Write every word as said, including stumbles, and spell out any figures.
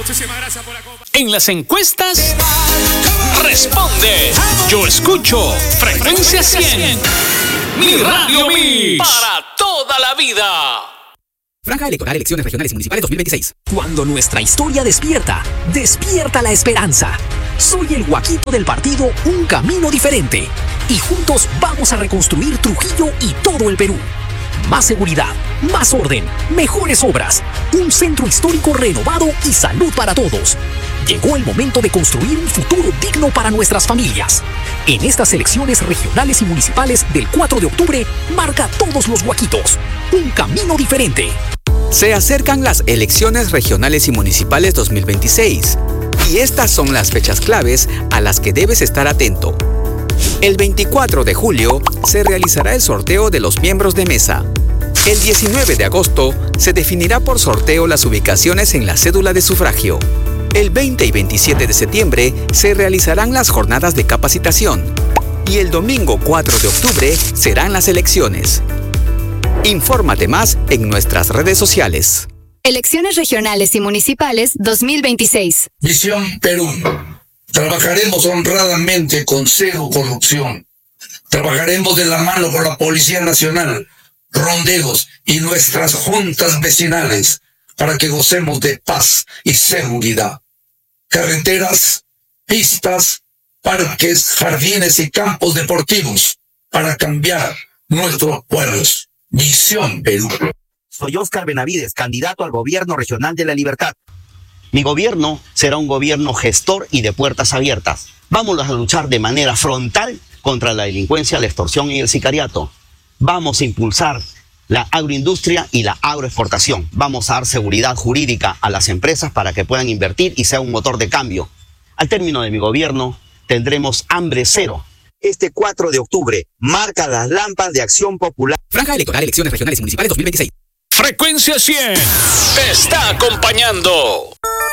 Muchísimas gracias por la copa. En las encuestas, responde. Yo escucho Frecuencia cien. Mi Radio Mix. Para toda la vida. Franja Electoral Elecciones Regionales y Municipales dos mil veintiséis. Cuando nuestra historia despierta, despierta la esperanza. Soy el Guaquito del partido Un Camino Diferente. Y juntos vamos a reconstruir Trujillo y todo el Perú. Más seguridad, más orden, mejores obras, un centro histórico renovado y salud para todos. Llegó el momento de construir un futuro digno para nuestras familias. En estas elecciones regionales y municipales del cuatro de octubre, marca todos los Guaquitos. Un camino diferente. Se acercan las elecciones regionales y municipales dos mil veintiséis. Y estas son las fechas claves a las que debes estar atento. El veinticuatro de julio se realizará el sorteo de los miembros de mesa. El diecinueve de agosto se definirá por sorteo las ubicaciones en la cédula de sufragio. El veinte y veintisiete de septiembre se realizarán las jornadas de capacitación. Y el domingo cuatro de octubre serán las elecciones. Infórmate más en nuestras redes sociales. Elecciones regionales y municipales dos mil veintiséis. Visión Perú. Trabajaremos honradamente con cero corrupción. Trabajaremos de la mano con la Policía Nacional, ronderos y nuestras juntas vecinales para que gocemos de paz y seguridad. Carreteras, pistas, parques, jardines y campos deportivos para cambiar nuestros pueblos. Visión Perú. Soy Óscar Benavides, candidato al Gobierno Regional de la Libertad. Mi gobierno será un gobierno gestor y de puertas abiertas. Vamos a luchar de manera frontal contra la delincuencia, la extorsión y el sicariato. Vamos a impulsar la agroindustria y la agroexportación. Vamos a dar seguridad jurídica a las empresas para que puedan invertir y sea un motor de cambio. Al término de mi gobierno tendremos hambre cero. Este cuatro de octubre marca las lámparas de Acción Popular. Franja Electoral Elecciones Regionales y Municipales dos mil veintiséis. Frecuencia cien te está acompañando.